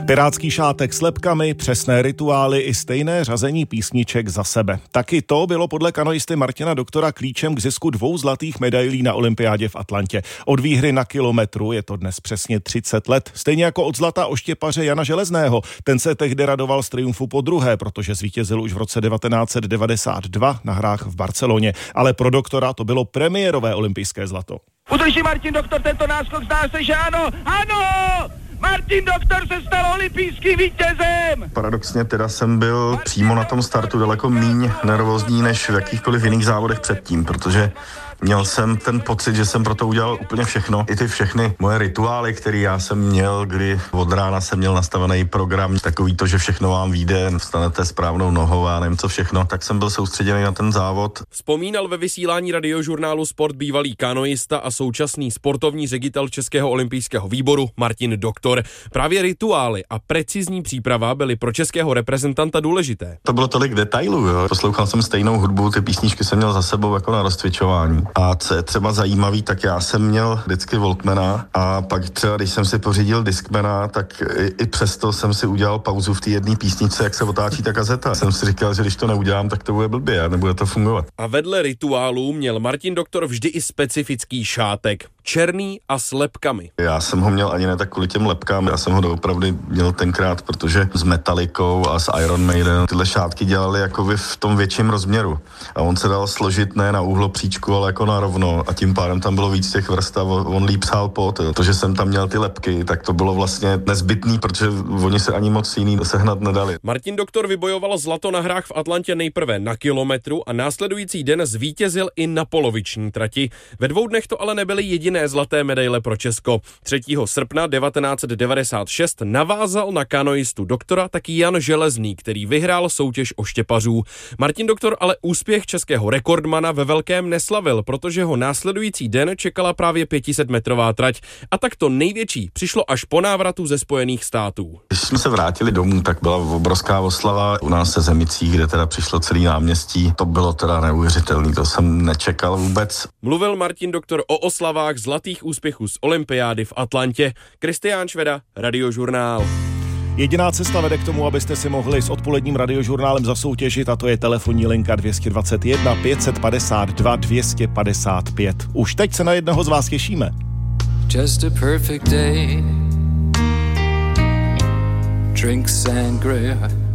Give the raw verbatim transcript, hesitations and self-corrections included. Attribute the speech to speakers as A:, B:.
A: Pirátský šátek s lebkami, přesné rituály i stejné řazení písniček za sebe. Taky to bylo podle kanoisty Martina Doktora klíčem k zisku dvou zlatých medailí na olympiádě v Atlantě. Od výhry na kilometru je to dnes přesně třicet let. Stejně jako od zlata oštěpaře Jana Železného. Ten se tehdy radoval z triumfu podruhé, protože zvítězil už v roce devatenáct set devadesát dva na hrách v Barceloně. Ale pro Doktora to bylo premiérové olympijské zlato.
B: Udrží Martin Doktor tento náskok, zdá se, že ano, ano! Martin Doktor se stal olympijským vítězem!
C: Paradoxně teda jsem byl přímo na tom startu daleko míň nervózní než v jakýchkoliv jiných závodech předtím, protože měl jsem ten pocit, že jsem pro to udělal úplně všechno. I ty všechny moje rituály, které já jsem měl, kdy od rána jsem měl nastavený program, takový to, že všechno vám vyjde, vstanete správnou nohou a nevím co všechno, tak jsem byl soustředěný na ten závod.
D: Vzpomínal ve vysílání radiožurnálu Sport bývalý kanoista a současný sportovní ředitel Českého olympijského výboru Martin Doktor. Právě rituály a precizní příprava byly pro českého reprezentanta důležité.
C: To bylo tolik detailů, jo. Poslouchal jsem stejnou hudbu, ty písničky jsem měl za sebou jako na rozcvičování. A co je třeba zajímavý, tak já jsem měl vždycky Walkmana a pak třeba, když jsem si pořídil Discmana, tak i, i přesto jsem si udělal pauzu v té jedné písničce, jak se otáčí ta kazeta. Jsem si říkal, že když to neudělám, tak to bude blbě a nebude to fungovat.
D: A vedle rituálů měl Martin Doktor vždy i specifický šátek. Černý a s lebkami.
C: Já jsem ho měl ani ne tak kvůli těm lebkám, já jsem ho doopravdy měl tenkrát, protože s Metallicou a s Iron Maiden tyhle šátky dělali jako v tom větším rozměru. A on se dal složit ne na úhlopříčku, ale jako na rovno a tím pádem tam bylo víc těch vrstev, on líp sál pot. To, že jsem tam měl ty lebky, tak to bylo vlastně nezbytný, protože oni se ani moc jiný sehnat nedali.
D: Martin Doktor vybojoval zlato na hrách v Atlantě nejprve na kilometru a následující den zvítězil i na poloviční trati. Ve dvou dnech to ale nebyly jediné zlaté medaile pro Česko. třetího srpna devatenáct set devadesát šest navázal na kanoistu Doktora taky Jan Železný, který vyhrál soutěž oštěpařů. Martin Doktor ale úspěch českého rekordmana ve velkém neslavil, protože ho následující den čekala právě pětisetmetrová trať. A tak to největší přišlo až po návratu ze Spojených států.
C: Když jsme se vrátili domů, tak byla obrovská oslava u nás se Zemicích, kde teda přišlo celý náměstí. To bylo teda neuvěřitelný, to jsem nečekal vůbec.
D: Mluvil Martin Doktor o oslavách zlatých úspěchů z olympiády v Atlantě. Kristián Šveda, Radiožurnál.
A: Jediná cesta vede k tomu, abyste si mohli s odpoledním radiožurnálem zasoutěžit, a to je telefonní linka dvě stě dvacet jedna pět set padesát dva dvě stě padesát pět. Už teď se na jednoho z vás těšíme.
E: Just a perfect day. Drink sangria.